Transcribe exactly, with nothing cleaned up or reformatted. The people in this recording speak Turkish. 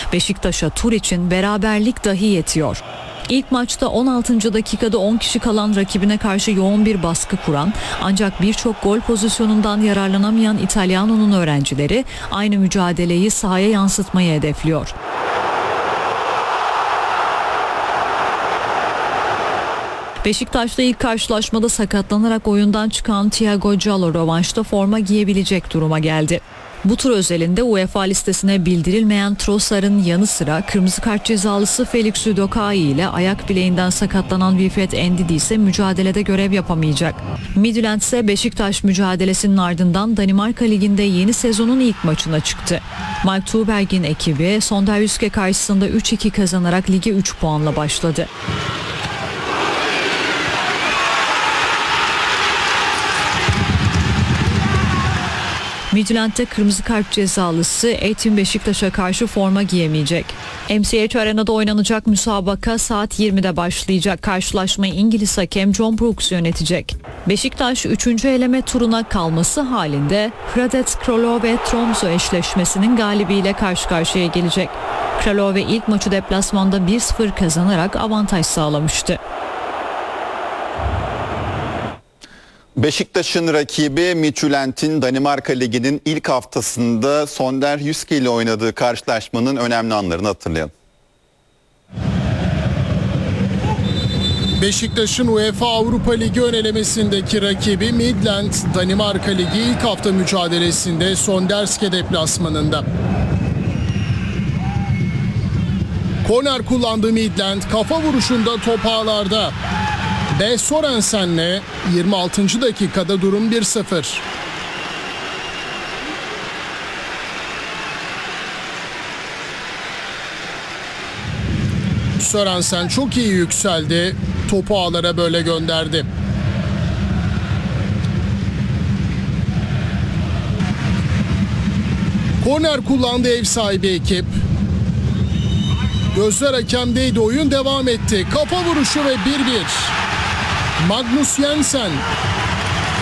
Beşiktaş'a tur için beraberlik dahi yetiyor. İlk maçta on altıncı dakikada on kişi kalan rakibine karşı yoğun bir baskı kuran ancak birçok gol pozisyonundan yararlanamayan İtalyano'nun öğrencileri aynı mücadeleyi sahaya yansıtmayı hedefliyor. Beşiktaş'ta ilk karşılaşmada sakatlanarak oyundan çıkan Thiago Giallo rövanşta forma giyebilecek duruma geldi. Bu tur özelinde UEFA listesine bildirilmeyen Trossard'ın yanı sıra kırmızı kart cezalısı Felix Udokai ile ayak bileğinden sakatlanan Wilfred Ndidi ise mücadelede görev yapamayacak. Midtjylland ise Beşiktaş mücadelesinin ardından Danimarka Ligi'nde yeni sezonun ilk maçına çıktı. Mark Tuğberg'in ekibi Sonderjyske karşısında üç iki kazanarak lige üç puanla başladı. Midtjylland'de kırmızı kart cezalısı Eytun Beşiktaş'a karşı forma giyemeyecek. M C H Arena'da oynanacak müsabaka saat yirmide başlayacak. Karşılaşmayı İngiliz hakem John Brooks yönetecek. Beşiktaş üçüncü eleme turuna kalması halinde Hradec Kralove Tromsø eşleşmesinin galibiyle karşı karşıya gelecek. Kralove ilk maçı deplasmanda bir sıfır kazanarak avantaj sağlamıştı. Beşiktaş'ın rakibi Midtjylland'in Danimarka Ligi'nin ilk haftasında Sonderjyske ile oynadığı karşılaşmanın önemli anlarını hatırlayalım. Beşiktaş'ın UEFA Avrupa Ligi ön elemesindeki rakibi Midtjylland, Danimarka Ligi ilk hafta mücadelesinde Sonderjyske deplasmanında. Korner kullandığı Midtjylland kafa vuruşunda top ağlarda. B. Sorensen'le yirmi altıncı dakikada durum bir sıfır. Sorensen çok iyi yükseldi. Topu ağlara böyle gönderdi. Korner kullandı ev sahibi ekip. Gözler hakemdeydi, oyun devam etti. Kafa vuruşu ve bir bir. Magnus Jensen